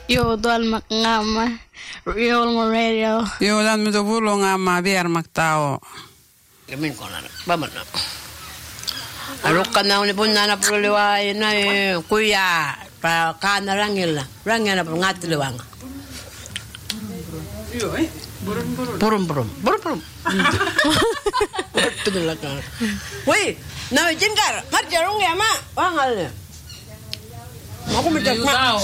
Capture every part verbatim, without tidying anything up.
Joutuan makngama. Riol mo radio. Joutuan mi to pulo ngama biar maktao. Kemin konan. Baman na. Arukan na ni punna na puliwa na kuya pa kana rangil na. Rangil na po ngatiluwang. Iyo eh. Burum burum. Burum burum. Burum burum. Betul lah kan. Woi, nama jengkar. Marjarung ya mak. Wangal. Aku minta mak.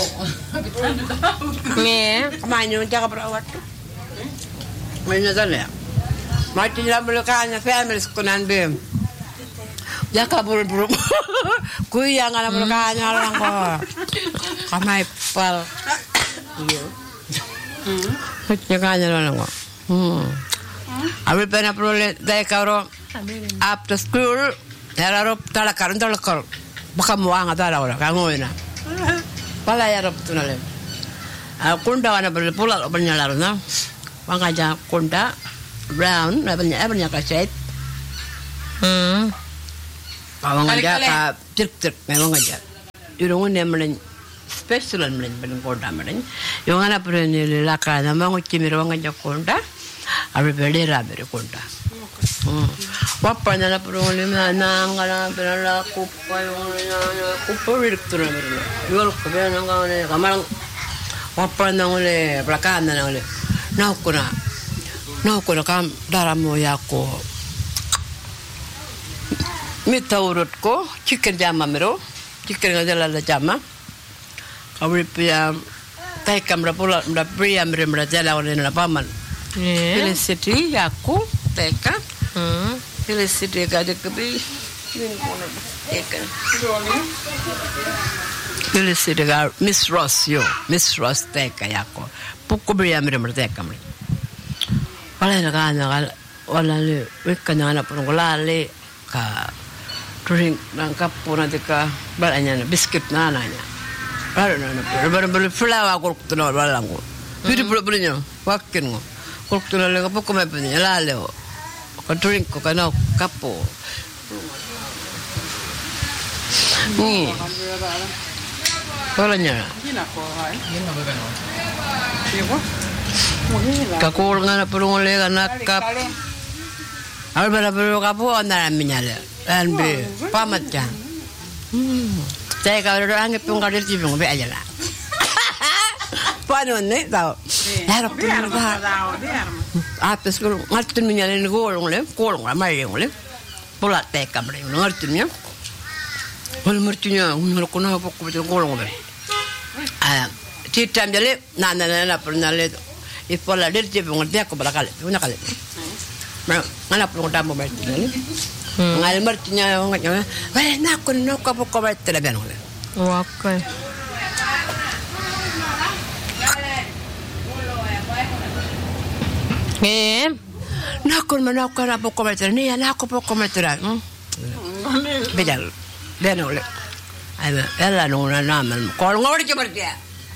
Me. Kemana jaga perawat? Mana sana? Mati dalam belakangnya family sekunan bem. Jaga burum burum. Kuya ngala belakangnya orang kok. Kamai pal. Iya. Hmm. Belakangnya orang kok. Hmm. Abis pernah perlu dari karo after school, era rob talakar, talakar, baka muang ada orang, kamu ina. Pala ya rob tu nale. Kunda wana perlu pulang punya laruna, wang aja kunda brown, punya punya kaset. Hmm. Wang aja ka cik cik, memang aja. Jurungan yang melen special melen melen kunda melen. Yang mana perlu ni lakar, nama ngukimir wang aja kunda. Abi beli rabe konta. Wapa na puruli na nangala pera kupa yung kupa direktur na meron. Yol ko ba nang ngale kamarang wapa na ngale plakan na ngale. Nau ko na. Nau ko na kam daramo yako. Mitaurut ko chicken jama mero. Chicken ngala la jama. Abi pia tay kamera pula mda pria mero mda jala ngale na paman. Felicity aku teka. Hmm. Felicity kada kebi. Teka. Felicity ga Miss Ross yo. Miss Ross teka yako. Pukko bria mere mere teka mere. Wala na kana wala le wekana na pungulale ka drink nang kapuna teka balanya na biscuit na nanya. Para na na. Bara bara flower ko tuno wala ko. Pidi pula pula nyo. Wakin ngo. Waktu lalu apa kau mampun ni lalu, kau drink kau kena kapo. Ni, kau lanya. Kau orang nak perlu oleh nak kap. Kalau berapa perlu kapo anda minyale, ambil pamat jang. Saya kalau orang itu pun kalau dia cipung be aja lah. Paano ni tao? Harap ko na ba? Apes ko ngartin mi nyale ngolong le, kolong la mai ngole. Pola te kamre, ngartin mi. Wal martinya, ngol ko na pok ko kolong le. Ah, titam jale na na na pernah le. Ipola del je ngol dia ko balakale, una kale. Ma ngana ko tambo martinya le. Ngal martinya nganya. Wala na ko no ko pok ko martinya ben ngole. Okay. Eh, nakon manakon na po kometer niya, nako po kometeran. Bidal, bidal ulit. Ay, ela nung na naman. Kung nga ulit yung martiya.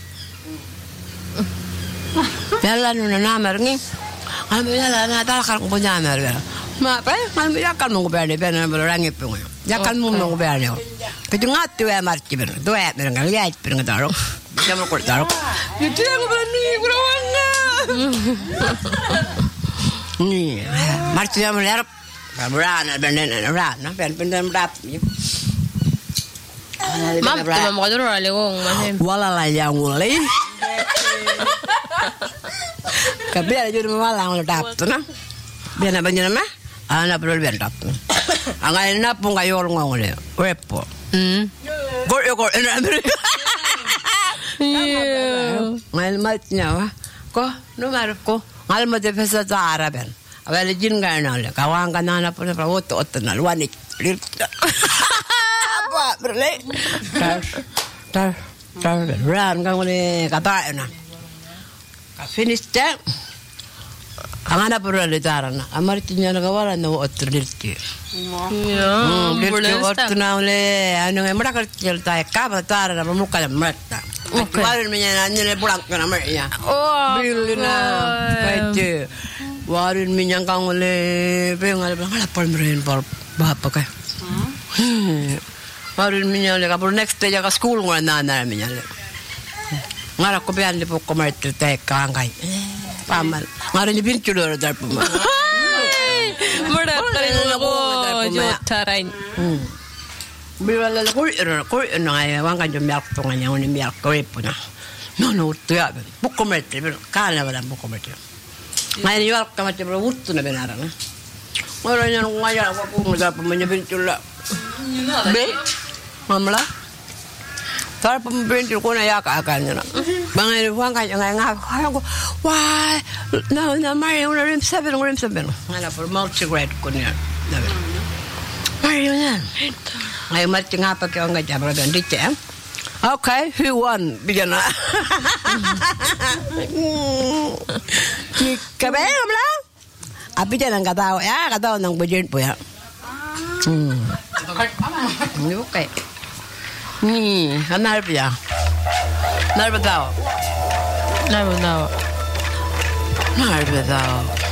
Ela nung na naman. Kami ela na talakal kong punyamer. Ma, pre, kami yakan mong kuberni, pero na barangay po ngayon. Yakan mong kuberni. Kaya nga tuwa marti, pero tuwa, pero nga light, pero nga tarok. Bisa mo kulit tarok. Ito yung kuberni, kurawang nga. Ni, marti na malerap. Rana, benar, rana, benar, benar, benar. Mam, tu mau kau orang lewong macam. Wala lah yang mulai. Kabel aja udah malang udah dap tu na. Biar nak banyak nama, anak perlu biar dap tu. Angai nak pun kayu orang ngomong le, repo. Hmm. Gor gor, enak betul. Iya. Ngal matnya wah. Ko, nomor ko. Ngal mat pesa cara ben. Awal jin kan le. Kawang kan anak pun perlu otot otot na luanik. Apa berle? Tar, tar, tar. Ran kan ni kata na. Ka finish tak. Angana perlu litaran. Amartinya na kawalan na otot dirti. Iya. Dirti otot na le. Ano nga mara kerja tay kabatar na muka na mata. Okay. Warin minya nanya le pulang ke nama ya. Oh. Bilina. Kaje. Warin minya kang le pengal bilang ala pal meren pal bapa kai. Warin minya le kapur next day jaga school ngana nana minya le. Ngara ko biyan di pukko martil teka angay. Pamal. Ngara ni binchulo dar puma. Murder tayo ko jotarain. Biwala la ko iro ko ngay wanga jo miak to nga ni miak ko ipuna. No no to ya. Pukko martil kana wala pukko martil. Ngay ni wal ka matibro wuttu na benara na. Ngara ni ngaya ko mo dar puma ni binchulo. Be. Mamla. Tar pembintu ko na yaka akan na. Bangay wang kanya nga nga ko. Why? No, no, Mario na rim seven, rim seven. Ngala for multi-grade ko niya. Mario yan. Ngayon mati nga pa kayo nga jabra doon dito eh. Okay, who won? Bigyan na. Kabe, kamla? Api dyan ang katawa. Ya, katawa ng budget po ya. Hmm. Okay. Ni, anar ya. Nar betao. Nar betao. Nar betao.